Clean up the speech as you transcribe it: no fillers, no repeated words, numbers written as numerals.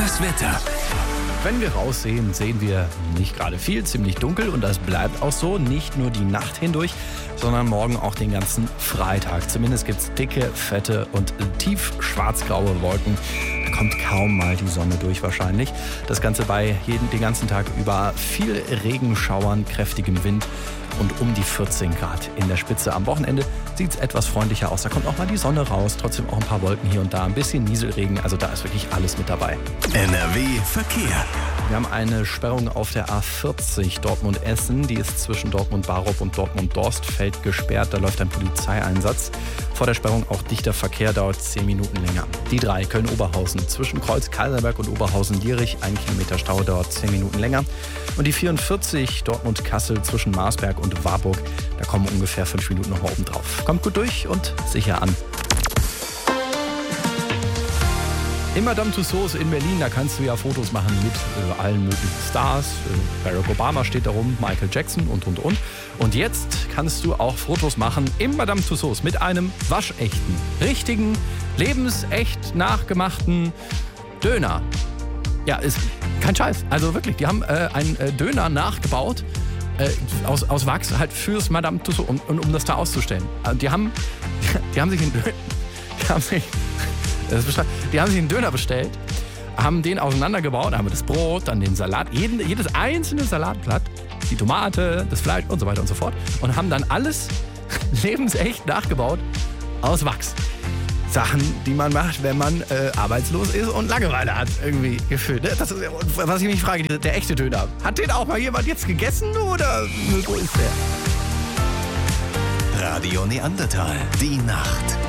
Das Wetter. Wenn wir raussehen, sehen wir nicht gerade viel, ziemlich dunkel und das bleibt auch so, nicht nur die Nacht hindurch, sondern morgen auch den ganzen Freitag. Zumindest gibt es dicke, fette und tief schwarz-graue Wolken. Da kommt kaum mal die Sonne durch wahrscheinlich. Das Ganze bei den ganzen Tag über viel Regenschauern, kräftigem Wind und um die 14 Grad in der Spitze. Am Wochenende sieht es etwas freundlicher aus. Da kommt auch mal die Sonne raus, trotzdem auch ein paar Wolken hier und da, ein bisschen Nieselregen. Also da ist wirklich alles mit dabei. NRW Verkehr. Wir haben eine Sperrung auf der A40 Dortmund-Essen. Die ist zwischen Dortmund-Barup und Dortmund-Dorstfeld gesperrt. Da läuft ein Polizeieinsatz. Vor der Sperrung auch dichter Verkehr, dauert 10 Minuten länger. Die 3 Köln-Oberhausen zwischen Kreuz-Kaiserberg und Oberhausen-Lierich. 1 Kilometer Stau, dauert 10 Minuten länger. Und die 44 Dortmund-Kassel zwischen Marsberg und Warburg. Da kommen ungefähr 5 Minuten noch mal oben drauf. Kommt gut durch und sicher an. In Madame Tussauds in Berlin, da kannst du ja Fotos machen mit allen möglichen Stars. Barack Obama steht da rum, Michael Jackson und. Und jetzt kannst du auch Fotos machen im Madame Tussauds mit einem waschechten, richtigen, lebensecht nachgemachten Döner. Ja, ist kein Scheiß. Also wirklich, die haben einen Döner nachgebaut aus Wachs halt fürs Madame Tussauds, um das da auszustellen. Also die haben sich einen Döner bestellt, haben den auseinandergebaut, haben das Brot, dann den Salat, jedes einzelne Salatblatt, die Tomate, das Fleisch und so weiter und so fort und haben dann alles lebensecht nachgebaut aus Wachs. Sachen, die man macht, wenn man arbeitslos ist und Langeweile hat, irgendwie gefühlt. Ne? Das ist, was ich mich frage, der echte Döner, hat den auch mal jemand jetzt gegessen oder wo ist der? Radio Neandertal, die Nacht.